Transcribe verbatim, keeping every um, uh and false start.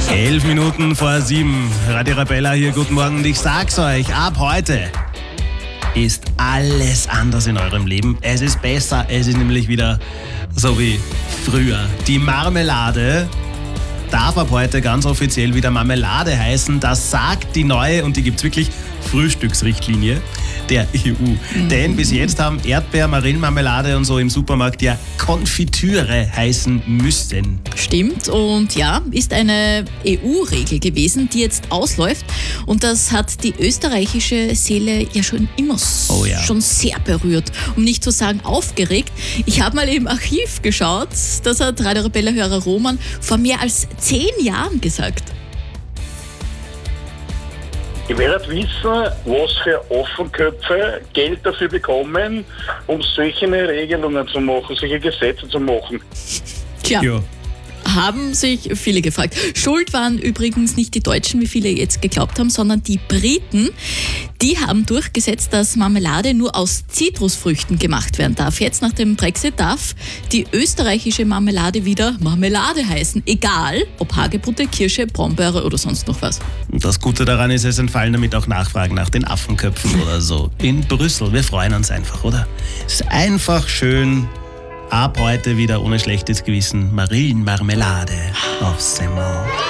Elf Minuten vor sieben. Radio Arabella hier, guten Morgen. Und ich sag's euch, ab heute ist alles anders in eurem Leben. Es ist besser, es ist nämlich wieder so wie früher. Die Marmelade darf ab heute ganz offiziell wieder Marmelade heißen. Das sagt die neue, und die gibt's wirklich, Frühstücksrichtlinie der E U. Mhm. Denn bis jetzt haben Erdbeer, Marillenmarmelade und so im Supermarkt ja Konfitüre heißen müssen. Stimmt, und ja, ist eine E U-Regel gewesen, die jetzt ausläuft. Und das hat die österreichische Seele ja schon immer oh ja. schon sehr berührt, um nicht zu sagen aufgeregt. Ich habe mal im Archiv geschaut, das hat Radio Arabella-Hörer Roman vor mehr als zehn Jahren gesagt. Ich werde wissen, was für Affenköpfe Geld dafür bekommen, um solche Regelungen zu machen, solche Gesetze zu machen. Tja. Ja. Haben sich viele gefragt. Schuld waren übrigens nicht die Deutschen, wie viele jetzt geglaubt haben, sondern die Briten. Die haben durchgesetzt, dass Marmelade nur aus Zitrusfrüchten gemacht werden darf. Jetzt nach dem Brexit darf die österreichische Marmelade wieder Marmelade heißen. Egal, ob Hagebutte, Kirsche, Brombeere oder sonst noch was. Das Gute daran ist, es entfallen damit auch Nachfragen nach den Affenköpfen oder so. In Brüssel, wir freuen uns einfach, oder? Es ist einfach schön. Ab heute wieder ohne schlechtes Gewissen Marillenmarmelade aufs Semmel.